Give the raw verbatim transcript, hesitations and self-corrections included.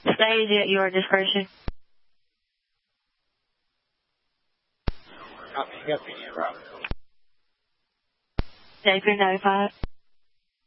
Stay at your discretion. Copy, copy, Rob. Safe and notified.